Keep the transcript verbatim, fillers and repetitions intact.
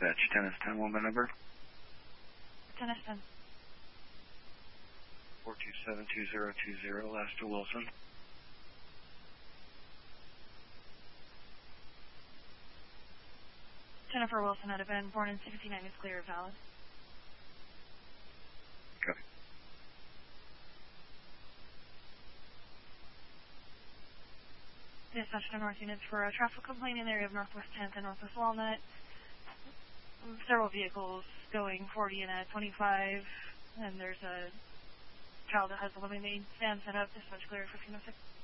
Dispatch, Tennis ten, one minute number. Tennis ten. four two seven two zero two zero, last to Wilson. Jennifer Wilson out of Bend, born in sixty-nine, is clear, valid. Okay. Dispatch to North units for a traffic complaint in the area of Northwest tenth and Northwest Walnut. Several vehicles going forty and at twenty-five, and there's a child that has a living aid stand set up. Dispatch clear, fifteen oh six.